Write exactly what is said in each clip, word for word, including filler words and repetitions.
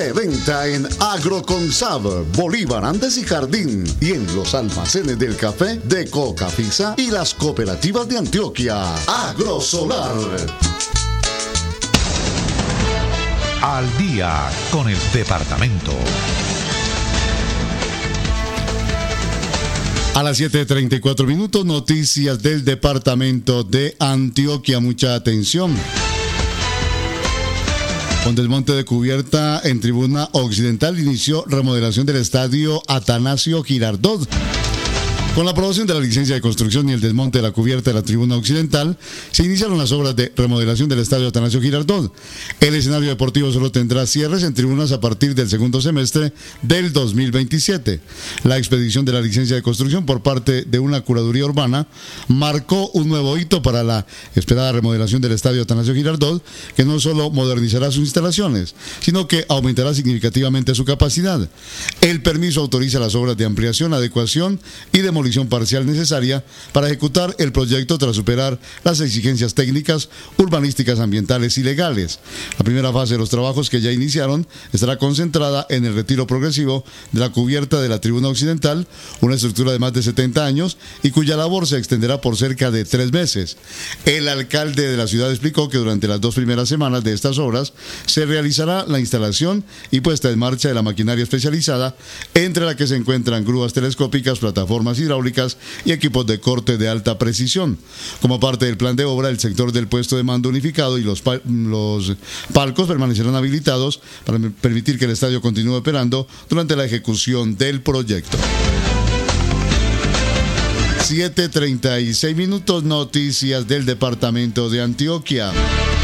De venta en Agroconsab, Bolívar, Andes y Jardín, y en los almacenes del café de Cocafisa y las cooperativas de Antioquia. Agrosolar. Al día con el departamento. A las siete treinta y cuatro minutos, noticias del departamento de Antioquia. Mucha atención. Con desmonte de cubierta en tribuna occidental inició remodelación del estadio Atanasio Girardot. Con la aprobación de la licencia de construcción y el desmonte de la cubierta de la tribuna occidental, se iniciaron las obras de remodelación del estadio Atanasio Girardot. El escenario deportivo solo tendrá cierres en tribunas a partir del segundo semestre del dos mil veintisiete. La expedición de la licencia de construcción por parte de una curaduría urbana marcó un nuevo hito para la esperada remodelación del estadio Atanasio Girardot, que no solo modernizará sus instalaciones, sino que aumentará significativamente su capacidad. El permiso autoriza las obras de ampliación, adecuación y demolición parcial necesaria para ejecutar el proyecto tras superar las exigencias técnicas, urbanísticas, ambientales y legales. La primera fase de los trabajos, que ya iniciaron, estará concentrada en el retiro progresivo de la cubierta de la tribuna occidental, una estructura de más de setenta años y cuya labor se extenderá por cerca de tres meses. El alcalde de la ciudad explicó que durante las dos primeras semanas de estas obras se realizará la instalación y puesta en marcha de la maquinaria especializada, entre la que se encuentran grúas telescópicas, plataformas hidráulicas y equipos de corte de alta precisión. Como parte del plan de obra, el sector del puesto de mando unificado y los, pa- los palcos permanecerán habilitados para permitir que el estadio continúe operando durante la ejecución del proyecto. siete treinta y seis minutos, noticias del departamento de Antioquia.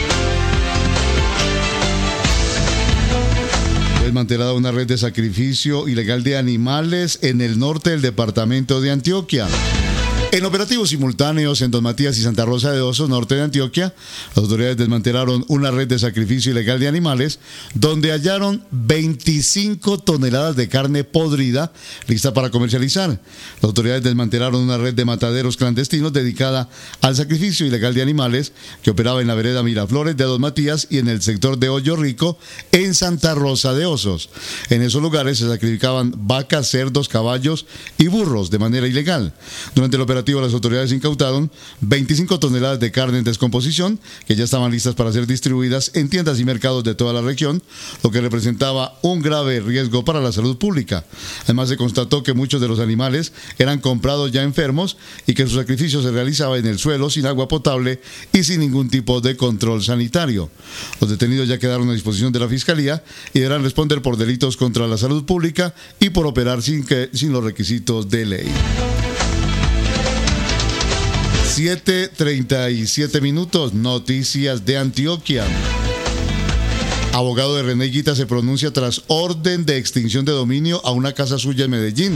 Desmantelada una red de sacrificio ilegal de animales en el norte del departamento de Antioquia. En operativos simultáneos en Don Matías y Santa Rosa de Osos, norte de Antioquia, las autoridades desmantelaron una red de sacrificio ilegal de animales donde hallaron veinticinco toneladas de carne podrida lista para comercializar. Las autoridades desmantelaron una red de mataderos clandestinos dedicada al sacrificio ilegal de animales que operaba en la vereda Miraflores de Don Matías y en el sector de Hoyo Rico en Santa Rosa de Osos. En esos lugares se sacrificaban vacas, cerdos, caballos y burros de manera ilegal. Durante el operativo, las autoridades incautaron veinticinco toneladas de carne en descomposición que ya estaban listas para ser distribuidas en tiendas y mercados de toda la región, lo que representaba un grave riesgo para la salud pública. Además, se constató que muchos de los animales eran comprados ya enfermos y que su sacrificio se realizaba en el suelo, sin agua potable y sin ningún tipo de control sanitario. Los detenidos ya quedaron a disposición de la Fiscalía y deberán responder por delitos contra la salud pública y por operar sin, que, sin los requisitos de ley. siete treinta y siete minutos, noticias de Antioquia. Abogado de René Higuita se pronuncia tras orden de extinción de dominio a una casa suya en Medellín.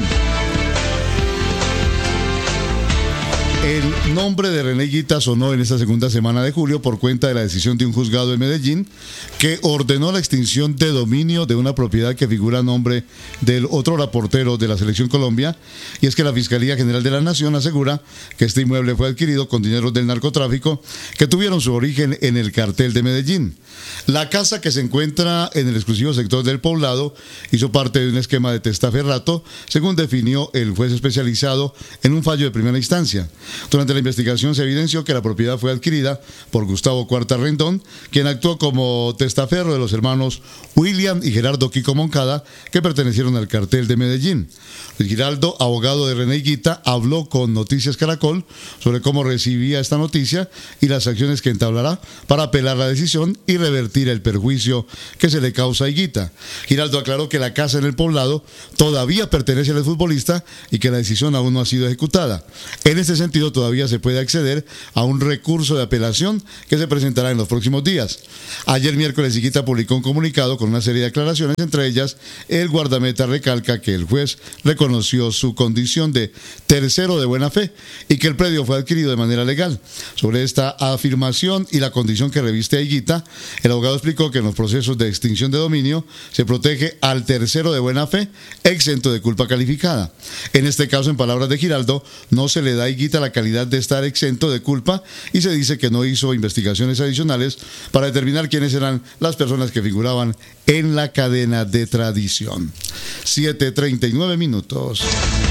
El nombre de René Higuita sonó en esta segunda semana de julio por cuenta de la decisión de un juzgado en Medellín que ordenó la extinción de dominio de una propiedad que figura a nombre del otro reportero de la Selección Colombia, y es que la Fiscalía General de la Nación asegura que este inmueble fue adquirido con dineros del narcotráfico que tuvieron su origen en el cartel de Medellín. La casa, que se encuentra en el exclusivo sector del Poblado, hizo parte de un esquema de testaferrato, según definió el juez especializado en un fallo de primera instancia. Durante la investigación se evidenció que la propiedad fue adquirida por Gustavo Cuarta Rendón, quien actuó como testaferro de los hermanos William y Gerardo Kiko Moncada, que pertenecieron al cartel de Medellín. Luis Giraldo, abogado de René Higuita, habló con Noticias Caracol sobre cómo recibía esta noticia y las acciones que entablará para apelar la decisión y revertir el perjuicio que se le causa a Higuita. Giraldo aclaró que la casa en el Poblado todavía pertenece al futbolista y que la decisión aún no ha sido ejecutada. En este sentido, todavía se puede acceder a un recurso de apelación que se presentará en los próximos días. Ayer miércoles, Higuita publicó un comunicado con una serie de aclaraciones, entre ellas el guardameta recalca que el juez reconoció su condición de tercero de buena fe y que el predio fue adquirido de manera legal. Sobre esta afirmación y la condición que reviste a Higuita, el abogado explicó que en los procesos de extinción de dominio se protege al tercero de buena fe exento de culpa calificada. En este caso, en palabras de Giraldo, no se le da a Higuita la la calidad de estar exento de culpa y se dice que no hizo investigaciones adicionales para determinar quiénes eran las personas que figuraban en la cadena de tradición. siete treinta y nueve minutos.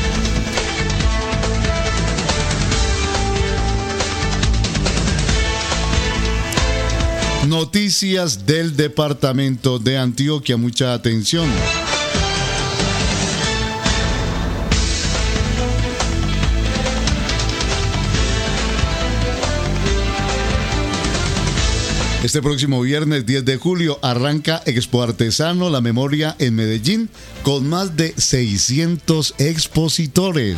Noticias del departamento de Antioquia, mucha atención. Este próximo viernes diez de julio arranca Expo Artesano La Memoria en Medellín con más de seiscientos expositores.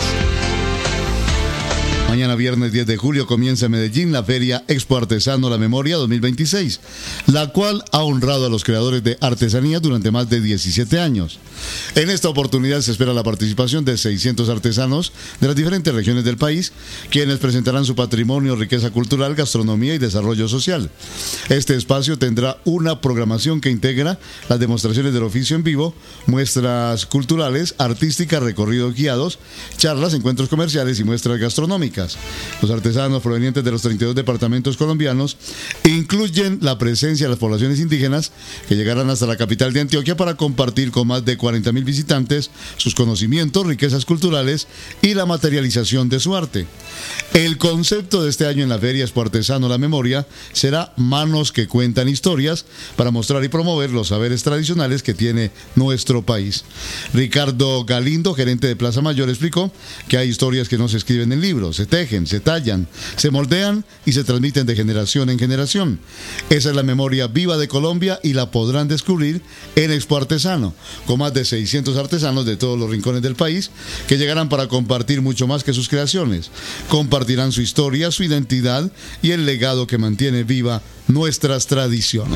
Mañana viernes diez de julio comienza en Medellín la Feria Expo Artesano La Memoria dos mil veintiséis, la cual ha honrado a los creadores de artesanía durante más de diecisiete años. En esta oportunidad se espera la participación de seiscientos artesanos de las diferentes regiones del país, quienes presentarán su patrimonio, riqueza cultural, gastronomía y desarrollo social. Este espacio tendrá una programación que integra las demostraciones del oficio en vivo, muestras culturales, artísticas, recorridos guiados, charlas, encuentros comerciales y muestras gastronómicas. Los artesanos provenientes de los treinta y dos departamentos colombianos incluyen la presencia de las poblaciones indígenas que llegarán hasta la capital de Antioquia para compartir con más de cuarenta mil visitantes sus conocimientos, riquezas culturales y la materialización de su arte. El concepto de este año en la Feria Expo Artesano La Memoria será Manos que cuentan historias, para mostrar y promover los saberes tradicionales que tiene nuestro país. Ricardo Galindo, gerente de Plaza Mayor, explicó que hay historias que no se escriben en libros, se tejen, se tallan, se moldean y se transmiten de generación en generación. Esa es la memoria viva de Colombia y la podrán descubrir en Expo Artesano, con más de seiscientos artesanos de todos los rincones del país que llegarán para compartir mucho más que sus creaciones. Compartirán su historia, su identidad y el legado que mantiene viva nuestras tradiciones.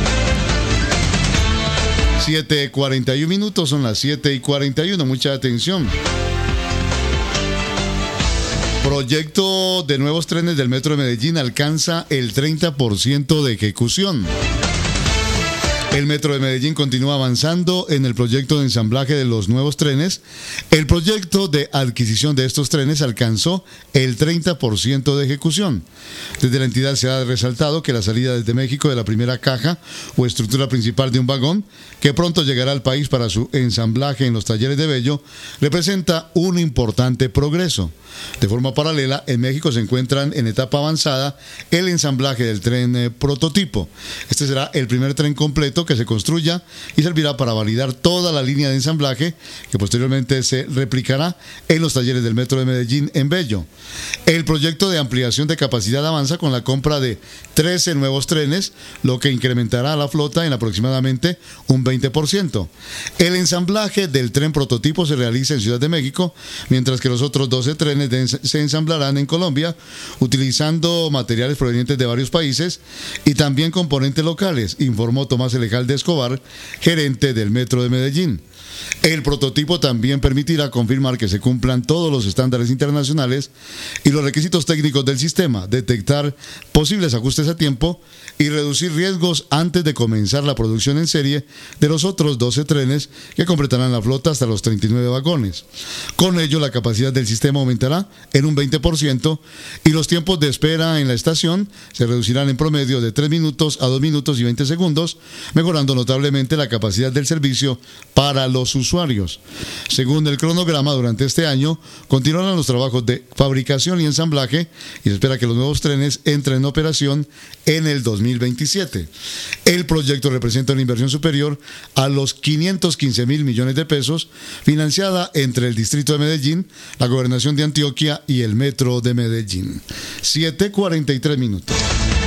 siete y cuarenta y uno minutos, son las siete y cuarenta y uno, mucha atención. Proyecto de nuevos trenes del Metro de Medellín alcanza el treinta por ciento de ejecución. El Metro de Medellín continúa avanzando en el proyecto de ensamblaje de los nuevos trenes. El proyecto de adquisición de estos trenes alcanzó el treinta por ciento de ejecución. Desde la entidad se ha resaltado que la salida desde México de la primera caja o estructura principal de un vagón, que pronto llegará al país para su ensamblaje en los talleres de Bello, representa un importante progreso. De forma paralela, en México se encuentran en etapa avanzada el ensamblaje del tren eh, prototipo. Este será el primer tren completo que se construya y servirá para validar toda la línea de ensamblaje que posteriormente se replicará en los talleres del Metro de Medellín en Bello. El proyecto de ampliación de capacidad avanza con la compra de trece nuevos trenes, lo que incrementará la flota en aproximadamente un veinte por ciento. El ensamblaje del tren prototipo se realiza en Ciudad de México, mientras que los otros doce trenes de ens- se ensamblarán en Colombia, utilizando materiales provenientes de varios países y también componentes locales, informó Tomás Elejalde Escobar, gerente del Metro de Medellín. El prototipo también permitirá confirmar que se cumplan todos los estándares internacionales y los requisitos técnicos del sistema, detectar posibles ajustes a tiempo y reducir riesgos antes de comenzar la producción en serie de los otros doce trenes que completarán la flota hasta los treinta y nueve vagones. Con ello, la capacidad del sistema aumentará en un veinte por ciento y los tiempos de espera en la estación se reducirán en promedio de tres minutos a dos minutos y veinte segundos, mejorando notablemente la capacidad del servicio para los usuarios. Según el cronograma, durante este año continuarán los trabajos de fabricación y ensamblaje y se espera que los nuevos trenes entren en operación en el dos mil veintisiete. El proyecto representa una inversión superior a los quinientos quince mil millones de pesos, financiada entre el Distrito de Medellín, la Gobernación de Antioquia y el Metro de Medellín. siete cuarenta y tres minutos.